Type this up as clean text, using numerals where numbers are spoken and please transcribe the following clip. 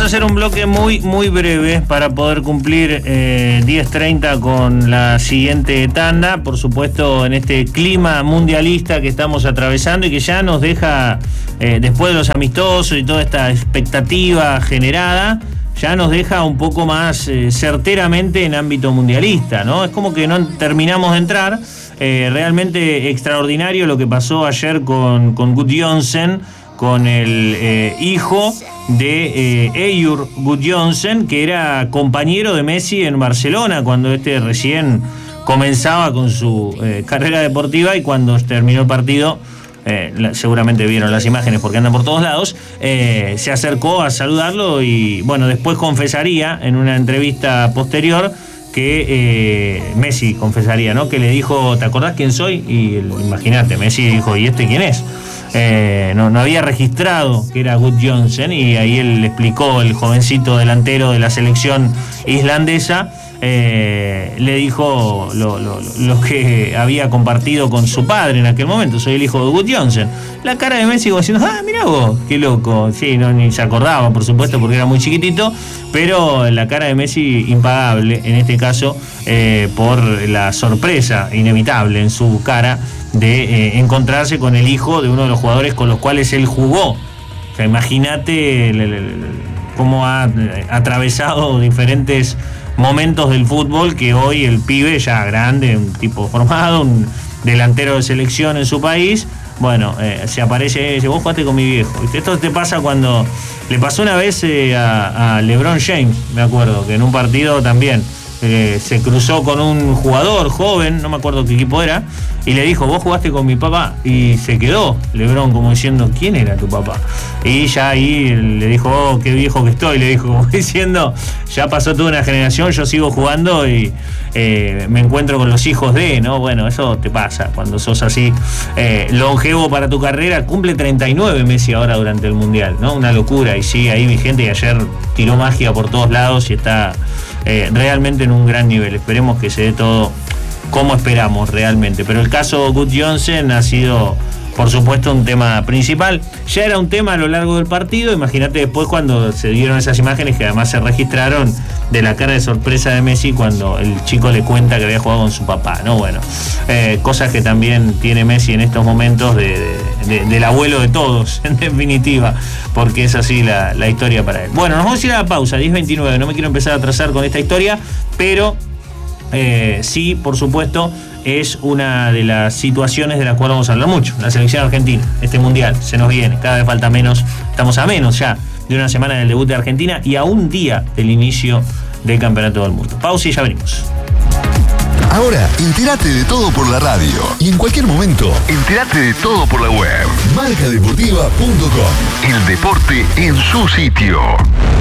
hacer un bloque muy, muy breve para poder cumplir 10:30 con la siguiente tanda. Por supuesto, en este clima mundialista que estamos atravesando y que ya nos deja, después de los amistosos y toda esta expectativa generada, ya nos deja un poco más certeramente en ámbito mundialista, ¿no? Es como que no terminamos de entrar. Realmente extraordinario lo que pasó ayer con Gudjohnsen, con el hijo de Eyur Gudjohnsen, que era compañero de Messi en Barcelona cuando este recién comenzaba con su carrera deportiva, y cuando terminó el partido, seguramente vieron las imágenes porque andan por todos lados, se acercó a saludarlo y bueno, después confesaría en una entrevista posterior que Messi confesaría, ¿no? Que le dijo, ¿te acordás quién soy? Y imagínate, Messi dijo, ¿y este quién es? No había registrado que era Gudjohnsen, y ahí él le explicó, el jovencito delantero de la selección islandesa, le dijo lo que había compartido con su padre en aquel momento: soy el hijo de Gudjohnsen. La cara de Messi diciendo, mirá vos, qué loco. Sí, ni se acordaba, por supuesto, porque era muy chiquitito, pero la cara de Messi impagable, en este caso, por la sorpresa inevitable en su cara de encontrarse con el hijo de uno de los jugadores con los cuales él jugó. O sea, imagínate cómo ha atravesado diferentes momentos del fútbol, que hoy el pibe ya grande, un tipo formado, un delantero de selección en su país, bueno, se aparece y dice, vos jugaste con mi viejo. Esto te pasa cuando le pasó una vez a LeBron James, me acuerdo, que en un partido también se cruzó con un jugador joven, no me acuerdo qué equipo era, y le dijo, vos jugaste con mi papá, y se quedó LeBron como diciendo, ¿quién era tu papá? Y ya ahí le dijo, oh, qué viejo que estoy, le dijo, como diciendo, ya pasó toda una generación, yo sigo jugando y me encuentro con los hijos de, ¿no? Bueno, eso te pasa cuando sos así longevo para tu carrera. Cumple 39 Messi ahora durante el Mundial, ¿no? Una locura, y sigue ahí vigente, y ayer tiró magia por todos lados y está realmente en un gran nivel. Esperemos que se dé todo como esperamos realmente, pero el caso Gudjohnsen ha sido, por supuesto, un tema principal. Ya era un tema a lo largo del partido. Imagínate después cuando se dieron esas imágenes, que además se registraron, de la cara de sorpresa de Messi cuando el chico le cuenta que había jugado con su papá, ¿no? Bueno, cosas que también tiene Messi en estos momentos del abuelo de todos, en definitiva, porque es así la historia para él. Bueno, nos vamos a ir a la pausa, 10:29. No me quiero empezar a atrasar con esta historia, pero sí, por supuesto, es una de las situaciones de las cuales vamos a hablar mucho. La selección argentina, este mundial, se nos viene, cada vez falta menos, estamos a menos ya de una semana del debut de Argentina y a un día del inicio del Campeonato del Mundo. Pausa y ya venimos. Ahora, entérate de todo por la radio. Y en cualquier momento, entérate de todo por la web. Marcadeportiva.com. El deporte en su sitio.